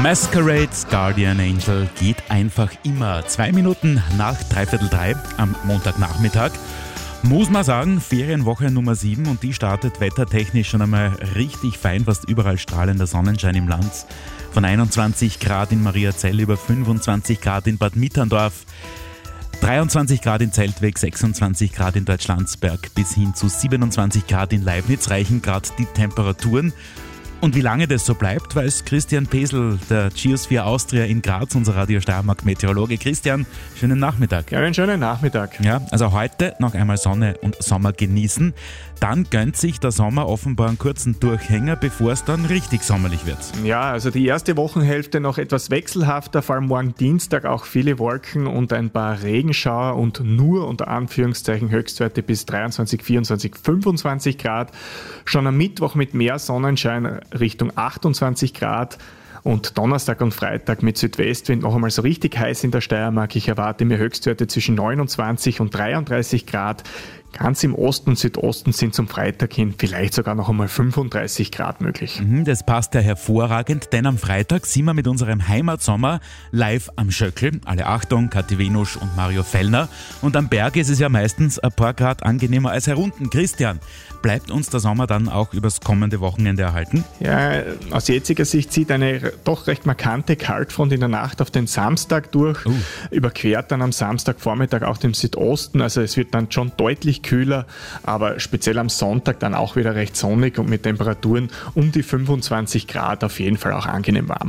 Masquerades Guardian Angel geht einfach immer. 2 Minuten nach 3:15 am Montagnachmittag. Muss man sagen, Ferienwoche Nummer 7 und die startet wettertechnisch schon einmal richtig fein, fast überall strahlender Sonnenschein im Land. Von 21 Grad in Mariazell über 25 Grad in Bad Mitterndorf, 23 Grad in Zeltweg, 26 Grad in Deutschlandsberg bis hin zu 27 Grad in Leibniz reichen gerade die Temperaturen. Und wie lange das so bleibt, weiß Christian Pesel, der Geosphere Austria in Graz, unser Radio Steiermark Meteorologe. Christian, schönen Nachmittag. Ja, einen schönen Nachmittag. Ja, also heute noch einmal Sonne und Sommer genießen. Dann gönnt sich der Sommer offenbar einen kurzen Durchhänger, bevor es dann richtig sommerlich wird. Ja, also die erste Wochenhälfte noch etwas wechselhafter, vor allem morgen Dienstag auch viele Wolken und ein paar Regenschauer und nur unter Anführungszeichen Höchstwerte bis 23, 24, 25 Grad. Schon am Mittwoch mit mehr Sonnenschein Richtung 28 Grad und Donnerstag und Freitag mit Südwestwind noch einmal so richtig heiß in der Steiermark. Ich erwarte mir Höchstwerte zwischen 29 und 33 Grad. Ganz im Osten und Südosten sind zum Freitag hin vielleicht sogar noch einmal 35 Grad möglich. Das passt ja hervorragend, denn am Freitag sind wir mit unserem Heimatsommer live am Schöckl. Alle Achtung, Kathi Venusch und Mario Fellner. Und am Berg ist es ja meistens ein paar Grad angenehmer als herunten. Christian, bleibt uns der Sommer dann auch übers kommende Wochenende erhalten? Ja, aus jetziger Sicht zieht eine doch recht markante Kaltfront in der Nacht auf den Samstag durch, überquert dann am Samstagvormittag auch den Südosten, also es wird dann schon deutlich kühler, aber speziell am Sonntag dann auch wieder recht sonnig und mit Temperaturen um die 25 Grad auf jeden Fall auch angenehm warm.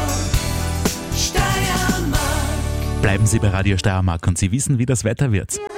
Bleiben Sie bei Radio Steiermark und Sie wissen, wie das Wetter wird.